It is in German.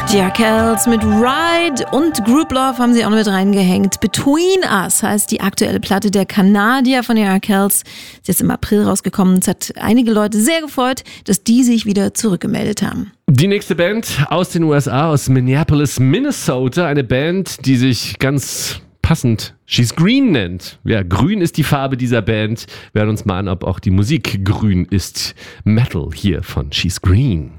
Die Arkells mit Ride und Group Love haben sie auch noch mit reingehängt. Between Us heißt die aktuelle Platte der Kanadier von den Arkells. Ist jetzt im April rausgekommen. Es hat einige Leute sehr gefreut, dass die sich wieder zurückgemeldet haben. Die nächste Band aus den USA, aus Minneapolis, Minnesota. Eine Band, die sich ganz passend She's Green nennt. Ja, grün ist die Farbe dieser Band. Wir hören uns mal an, ob auch die Musik grün ist. Metal hier von She's Green.